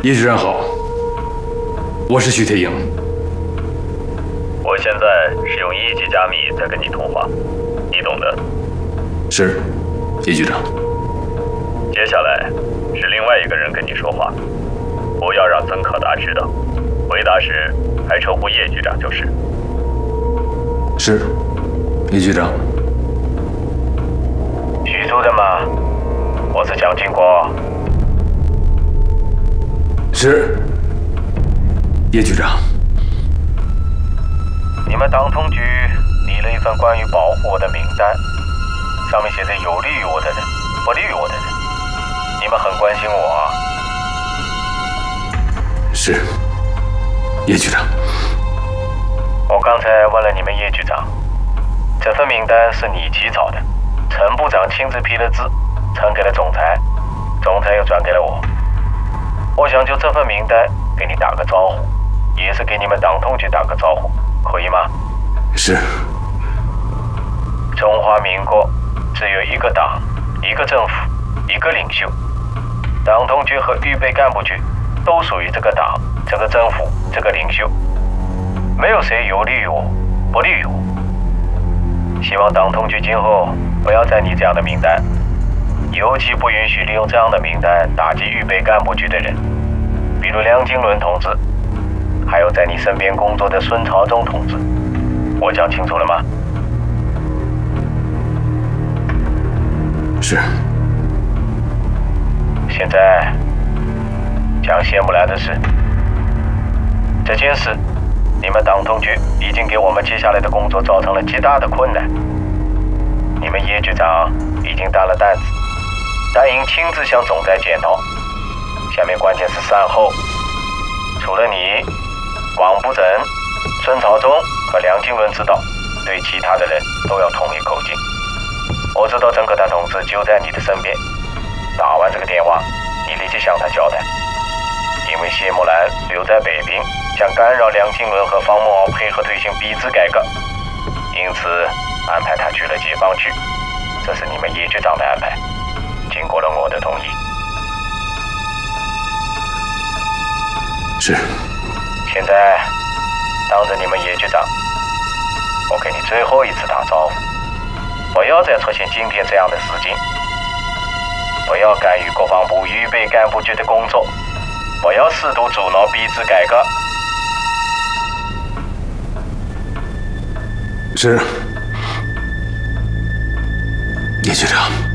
叶局长好，我是徐铁营。 我现在是用1级加密在跟你通话，你懂的。 是，叶局长。 接下来是另外一个人跟你说话，不要让曾可达知道。回答时还称呼叶局长就是。 是，叶局长。 徐主任吗？我是蒋经国。 是，叶局长。 你们党通局拟了一份关于保护我的名单，上面写着有利于我的人，不利于我的人。你们很关心我啊。 是，叶局长。 我刚才问了你们叶局长，这份名单是你起草的，陈部长亲自批了字，呈给了总裁，总裁又转给了我。我想就这份名单给你打个招呼，也是给你们党通局打个招呼，可以吗？ 是。 中华民国只有一个党、一个政府、一个领袖，党通局和预备干部局都属于这个党、这个政府、这个领袖，没有谁有利于我，不利于我。希望党通局今后不要再拟这样的名单，尤其不允许利用这样的名单打击预备干部局的人，比如梁金伦同志，还有在你身边工作的孙朝忠同志。我讲清楚了吗？ 是。 现在讲谢木兰的事。这件事，你们党通局已经给我们接下来的工作造成了极大的困难。你们叶局长已经担了担子，但应亲自向总裁检讨。下面关键是善后，除了你、王步珍、孙朝忠和梁金伦知道，对其他的人都要统一口径。我知道曾可达同志就在你的身边，打完这个电话，你立即向他交代。因为谢木兰留在北平，想干扰梁金伦和方孟敖配合推行币制改革，因此安排他去了解放区。这是你们叶局长的安排，经过了我的同意。 是。 现在当着你们叶局长，我给你最后一次打招呼，不要再出现今天这样的事情，不要干预国防部预备干部局的工作，不要试图阻挠币制改革。 是，叶局长。